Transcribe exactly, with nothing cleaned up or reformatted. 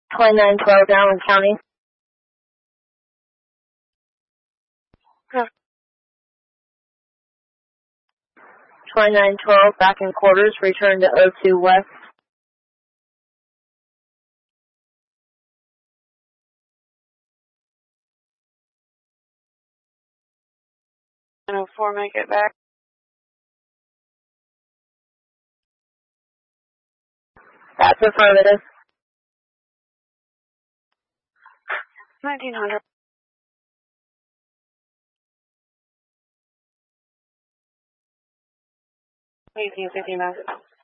twenty-nine twelve, Allen County. Huh. twenty-nine twelve, back in quarters, return to oh two West. nine oh four, make it back. That's affirmative. nineteen hundred. eighteen fifty-nine.